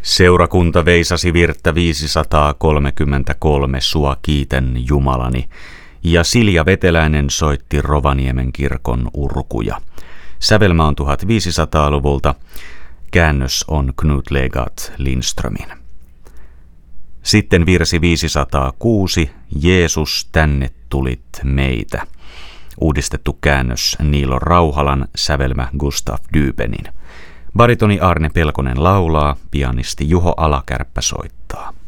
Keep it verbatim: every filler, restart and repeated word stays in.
Seurakunta veisasi virttä viisisataakolmekymmentäkolme Sua kiitän Jumalani, ja Silja Veteläinen soitti Rovaniemen kirkon urkuja. Sävelmä on tuhatviisisataaluvulta, käännös on Knut Legat Lindströmin. Sitten virsi viisisataakuusi, Jeesus, tänne tulit meitä. Uudistettu käännös Niilo Rauhalan, sävelmä Gustav Dübenin. Baritoni Arne Pelkonen laulaa, pianisti Juho Alakärppä soittaa.